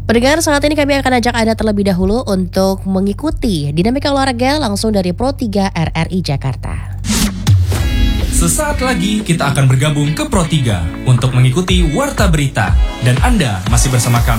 Pendengar, saat ini kami akan ajak Anda terlebih dahulu untuk mengikuti dinamika olahraga langsung dari Pro 3 RRI Jakarta. Sesaat lagi kita akan bergabung ke Pro 3 untuk mengikuti Warta Berita. Dan Anda masih bersama kami